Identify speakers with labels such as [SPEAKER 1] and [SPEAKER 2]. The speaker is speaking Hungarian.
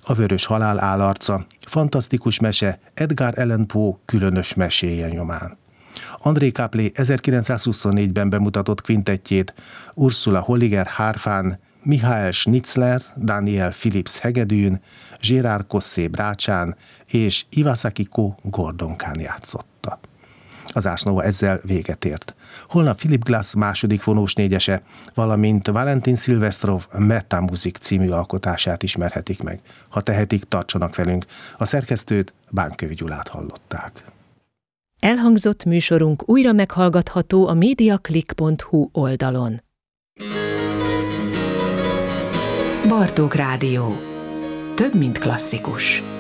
[SPEAKER 1] A vörös halál állarca, fantasztikus mese Edgar Allan Poe különös meséje nyomán. André Caplé 1924-ben bemutatott kvintettjét Ursula Holliger hárfán, Michael Schnitzler, Daniel Phillips hegedűn, Gérard Cossé brácsán és Iwasaki-ko gordonkán játszotta. Az Ars Nova ezzel véget ért. Holnap Philip Glass második vonós négyese, valamint Valentin Szilvesztrov Metamuzik című alkotását ismerhetik meg. Ha tehetik, tartsanak velünk. A szerkesztőt, Bánkövi Gyulát hallották.
[SPEAKER 2] Elhangzott műsorunk újra meghallgatható a mediaclick.hu oldalon. Bartók Rádió. Több, mint klasszikus.